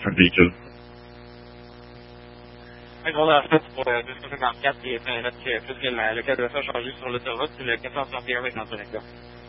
un véhicule. Un gros en fait pour 254 et notre plus que le code de ça a changé sur l'autoroute, c'est le 461 maintenant sur la